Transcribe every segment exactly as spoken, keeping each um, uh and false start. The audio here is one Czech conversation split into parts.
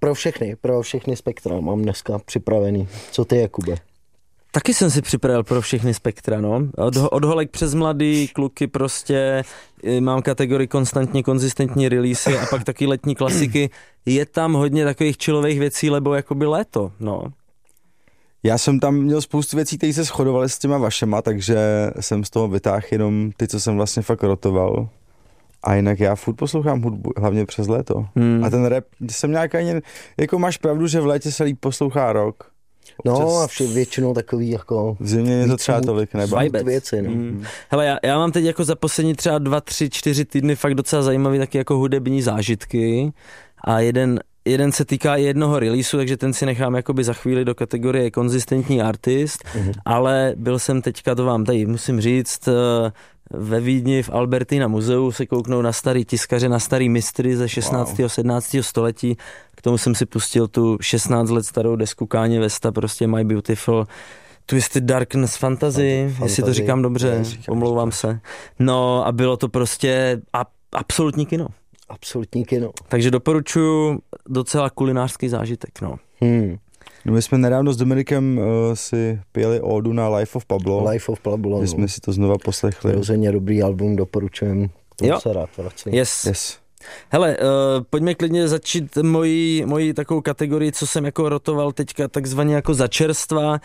pro všechny, pro všechny spektra mám dneska připravený. Co ty, Jakube? Taky jsem si připravil pro všechny spektra, no. Od, od holek přes mladý, kluky prostě, mám kategorii konstantně konzistentní releasy a pak taky letní klasiky. Je tam hodně takových chillových věcí, lebo jakoby léto, no. Já jsem tam měl spoustu věcí, které se shodovaly s těma vašema, takže jsem z toho vytáhl jenom ty, co jsem vlastně fakt rotoval. A jinak já furt poslouchám hudbu, hlavně přes léto. Hmm. A ten rap, jsem nějak ani, jako máš pravdu, že v létě se líp poslouchá rock. Občas... No a vše většinou takový jako... V zimě je to třeba tolik, nebo? Věci, no. Hmm. Hele, já, já mám teď jako za poslední třeba dva, tři, čtyři týdny fakt docela zajímavý taky jako hudební zážitky. A jeden... Jeden se týká jednoho releaseu, takže ten si nechám jakoby za chvíli do kategorie konzistentní artist, mm-hmm. ale byl jsem teďka, to vám tady musím říct, ve Vídni v Albertina muzeu se kouknou na starý tiskaře, na starý mistry ze šestnáctého Wow. sedmnáctého století. K tomu jsem si pustil tu šestnáct let starou desku Kanye Westa, prostě My Beautiful Twisted Darkness Fantasy, Fantasy, jestli to říkám dobře, omlouvám se. No a bylo to prostě a, absolutní kino. Absolutní kino. Takže doporučuji docela kulinářský zážitek, no. Hmm. No my jsme nedávno s Dominikem uh, si pěli ódu na Life of Pablo. Life of Pablo, My jsme si to znova poslechli. Rozhodně dobrý album, doporučujem. Jo. Se rád vrací. Yes. Yes. Hele, uh, pojďme klidně začít moji, moji takovou kategorii, co jsem jako rotoval teďka takzvaně jako za čerstva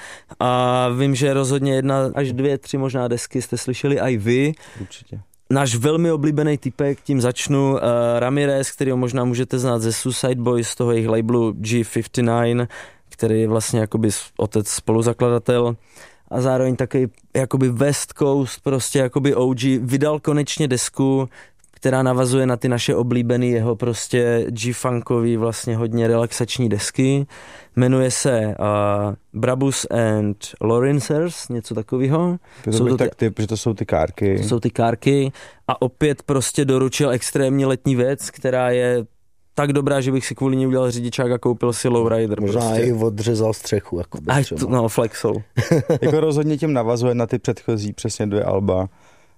a vím, že rozhodně jedna až dvě, tři možná desky jste slyšeli i vy. Určitě. Náš velmi oblíbený typek, tím začnu, uh, Ramirez, kterýho možná můžete znát ze Suicide Boys, z toho jejich labelu G padesát devět, který je vlastně jakoby otec spoluzakladatel a zároveň taky jakoby West Coast, prostě jakoby O G, vydal konečně desku, která navazuje na ty naše oblíbený jeho prostě G-funkový, vlastně hodně relaxační desky. Jmenuje se uh, Brabus and Lawrencers, něco takového. To, to, tak ty, protože to jsou ty kárky. To jsou ty kárky a opět prostě doručil extrémně letní věc, která je tak dobrá, že bych si kvůli ní udělal řidičák a koupil si lowrider. Možná prostě. i odřezal střechu. Jako Aj, to, no, flexou. Jako rozhodně tím navazuje na ty předchozí přesně dvě alba.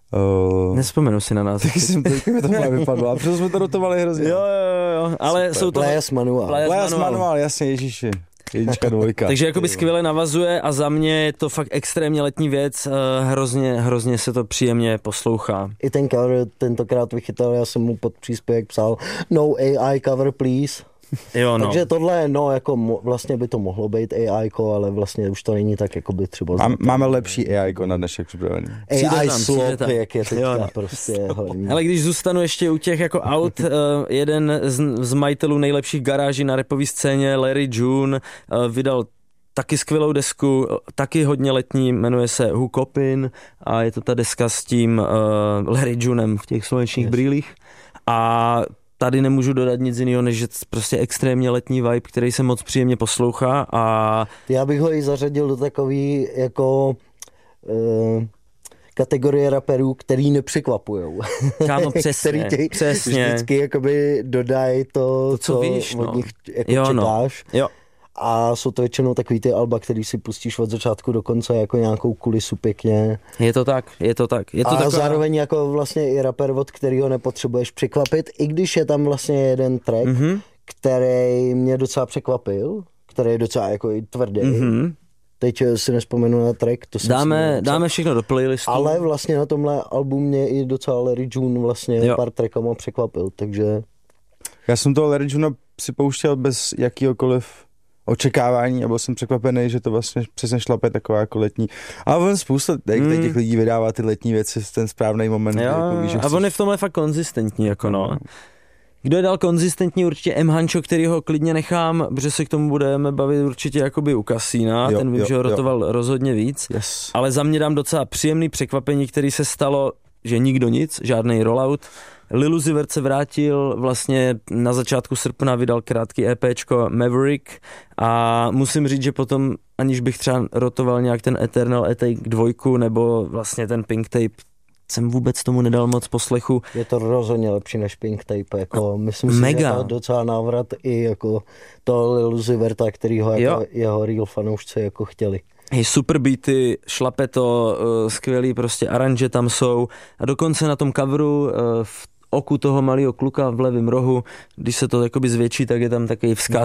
Uh, Nespomenu si na nás. Taky jsem to, taky mi to právě vypadlo. A protože jsme to rotovali hrozně. Jo, jo, jo. Ale super. jsou to... Playas Manual. Playas Playas Manual. Manual, jasně, ježiši. Jednička, dvojka. Takže jakoby skvěle navazuje a za mě je to fakt extrémně letní věc. Hrozně, hrozně se to příjemně poslouchá. I ten cover tentokrát vychytal, já jsem mu pod příspěvek psal No A I cover please. Jo, no. Takže tohle, no, jako mo, vlastně by to mohlo být A I ko, ale vlastně už to není tak, jako by třeba... Mám, máme lepší A I ko na dnešek připravený. A I slop, jak je teďka, no. Prostě hodně. Ale když zůstanu ještě u těch jako aut, uh, jeden z, z majitelů nejlepších garáží na rapové scéně, Larry June, uh, vydal taky skvělou desku, taky hodně letní, jmenuje se Who Copin a je to ta deska s tím uh, Larry Junem v těch slunečních yes. brýlích. A tady nemůžu dodat nic jiného, než že prostě extrémně letní vibe, který se moc příjemně poslouchá a... Já bych ho i zařadil do takový jako uh, kategorie raperů, který nepřekvapujou. Kámo, přesně, který ti přesně. vždycky jakoby dodají to, to, co, co víš, od no. nich jako jo, čekáš. No. Jo. A jsou to většinou takový ty alba, který si pustíš od začátku do konce jako nějakou kulisu pěkně. Je to tak, je to tak. Je to a taková... zároveň jako vlastně i rapper, od kterého nepotřebuješ překvapit, i když je tam vlastně jeden track, mm-hmm. který mě docela překvapil, který je docela jako i tvrdý. Mm-hmm. Teď si nespomenu na track. To dáme, dáme všechno do playlistu. Ale vlastně na tomhle albu mě i docela Larry June vlastně jo. pár trackama překvapil, takže... Já jsem toho Larry Juna si pouštěl bez jakýhokoliv očekávání a byl jsem překvapený, že to vlastně přesně šlape taková jako letní. A on spousta mm. těch lidí vydává ty letní věci v ten správný moment. Jo, jako víš, a chceš... on je v tomhle fakt konzistentní, jako no. Kdo je dál konzistentní, určitě M. Hancho, který ho klidně nechám, protože se k tomu budeme bavit určitě jakoby u Kasína, jo, ten vím, jo, že ho rotoval jo. rozhodně víc, yes. ale za mě dám docela příjemný překvapení, který se stalo, že nikdo nic, žádný rollout. Lil Uzi Vert se vrátil, vlastně na začátku srpna vydal krátký EPčko Maverick a musím říct, že potom, aniž bych třeba rotoval nějak ten Eternal Atake dvojku nebo vlastně ten Pink Tape, jsem vůbec tomu nedal moc poslechu. Je to rozhodně lepší než Pink Tape, jako myslím si, mega. že je to docela návrat i jako toho Lil Uzi Verta, kterýho jako jeho real fanoušci jako chtěli. Hej, super beaty, šlape to, uh, skvělý prostě aranže tam jsou a dokonce na tom coveru uh, v oku toho malého kluka v levém rohu, když se to jakoby zvětší, tak je tam takový vzkaz